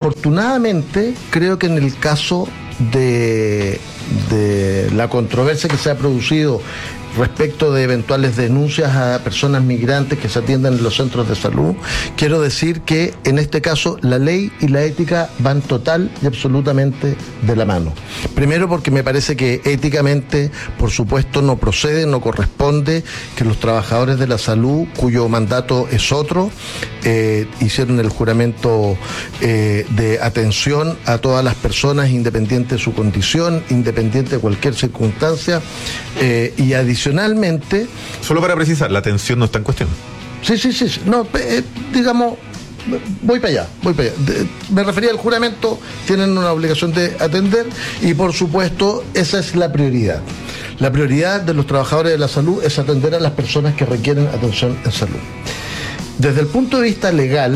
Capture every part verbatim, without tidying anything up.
Desafortunadamente, creo que en el caso de, de la controversia que se ha producido respecto de eventuales denuncias a personas migrantes que se atiendan en los centros de salud, quiero decir que en este caso la ley y la ética van total y absolutamente de la mano. Primero porque me parece que éticamente, por supuesto, no procede, no corresponde que los trabajadores de la salud, cuyo mandato es otro, eh, hicieron el juramento eh, de atención a todas las personas, independiente de su condición, independiente de cualquier circunstancia, eh, y adicionalmente Adicionalmente... Solo para precisar, la atención no está en cuestión. Sí, sí, sí, sí. No, eh, digamos, voy para allá, voy para allá. De, me refería al juramento, tienen una obligación de atender y por supuesto esa es la prioridad. La prioridad de los trabajadores de la salud es atender a las personas que requieren atención en salud. Desde el punto de vista legal,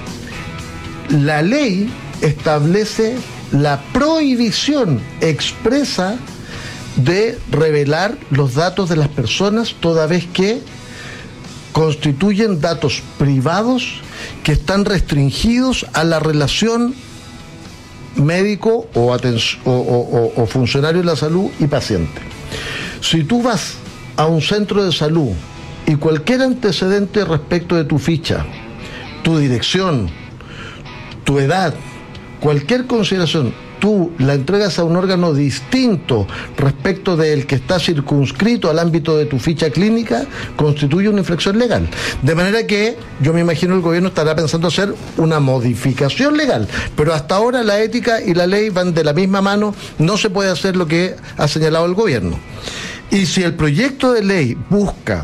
la ley establece la prohibición expresa de revelar los datos de las personas, toda vez que constituyen datos privados que están restringidos a la relación médico o, o, o, o funcionario de la salud y paciente. Si tú vas a un centro de salud y cualquier antecedente respecto de tu ficha, tu dirección, tu edad, cualquier consideración, tú la entregas a un órgano distinto respecto del que está circunscrito al ámbito de tu ficha clínica, constituye una infracción legal. De manera que yo me imagino el gobierno estará pensando hacer una modificación legal, pero hasta ahora la ética y la ley van de la misma mano, no se puede hacer lo que ha señalado el gobierno. Y si el proyecto de ley busca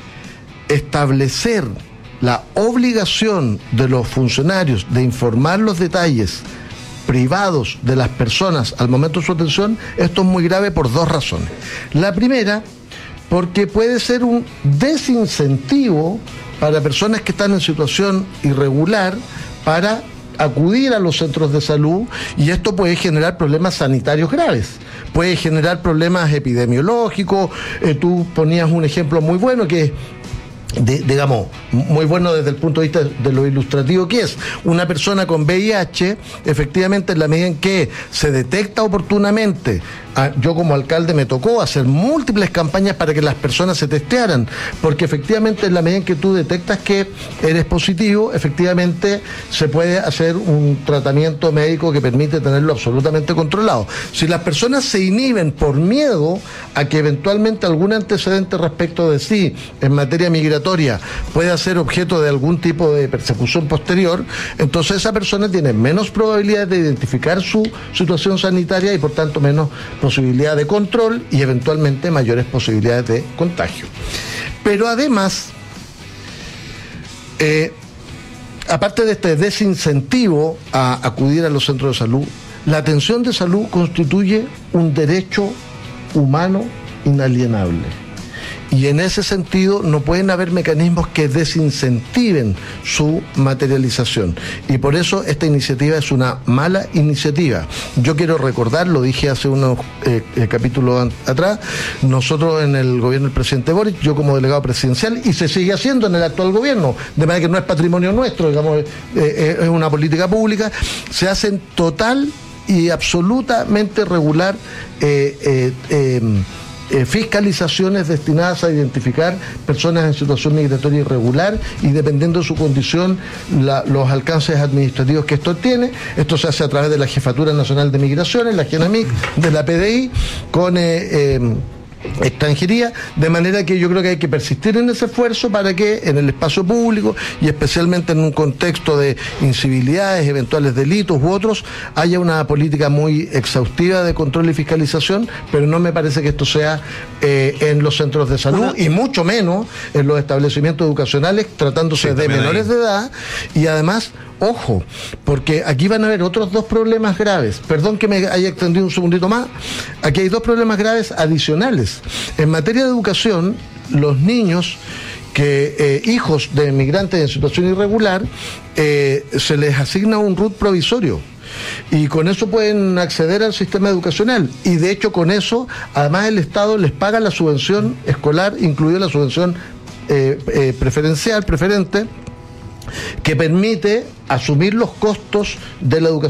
establecer la obligación de los funcionarios de informar los detalles privados de las personas al momento de su atención, esto es muy grave por dos razones. La primera, porque puede ser un desincentivo para personas que están en situación irregular para acudir a los centros de salud, y esto puede generar problemas sanitarios graves, puede generar problemas epidemiológicos. Eh, tú ponías un ejemplo muy bueno que es, De, digamos, muy bueno desde el punto de vista de lo ilustrativo que es. Una persona con V I H, efectivamente, en la medida en que se detecta oportunamente, a, yo como alcalde me tocó hacer múltiples campañas para que las personas se testearan, porque efectivamente en la medida en que tú detectas que eres positivo, efectivamente se puede hacer un tratamiento médico que permite tenerlo absolutamente controlado. Si las personas se inhiben por miedo a que eventualmente algún antecedente respecto de sí en materia migratoria puede ser objeto de algún tipo de persecución posterior, entonces esa persona tiene menos probabilidad de identificar su situación sanitaria y por tanto menos posibilidad de control y eventualmente mayores posibilidades de contagio. Pero además, eh, aparte de este desincentivo a acudir a los centros de salud, la atención de salud constituye un derecho humano inalienable. Y en ese sentido no pueden haber mecanismos que desincentiven su materialización. Y por eso esta iniciativa es una mala iniciativa. Yo quiero recordar, lo dije hace unos eh, eh, capítulos an- atrás, nosotros en el gobierno del presidente Boric, yo como delegado presidencial, y se sigue haciendo en el actual gobierno, de manera que no es patrimonio nuestro, digamos, eh, eh, es una política pública, se hacen total y absolutamente regular eh, eh, eh, Eh, fiscalizaciones destinadas a identificar personas en situación migratoria irregular y dependiendo de su condición la, los alcances administrativos que esto tiene. Esto se hace a través de la Jefatura Nacional de Migraciones, la GENAMIC, de la P D I, con eh, eh, extranjería, de manera que yo creo que hay que persistir en ese esfuerzo para que en el espacio público y especialmente en un contexto de incivilidades, eventuales delitos u otros, haya una política muy exhaustiva de control y fiscalización, pero no me parece que esto sea eh, en los centros de salud bueno, y mucho menos en los establecimientos educacionales, tratándose sí, de menores hay. de edad, y además ojo, porque aquí van a haber otros dos problemas graves. Perdón que me haya extendido un segundito más. Aquí hay dos problemas graves adicionales. En materia de educación, los niños que eh, hijos de migrantes en situación irregular, eh, se les asigna un R U T provisorio. Y con eso pueden acceder al sistema educacional. Y de hecho con eso, además el Estado les paga la subvención escolar, incluida la subvención eh, eh, preferencial, preferente, que permite asumir los costos de la educación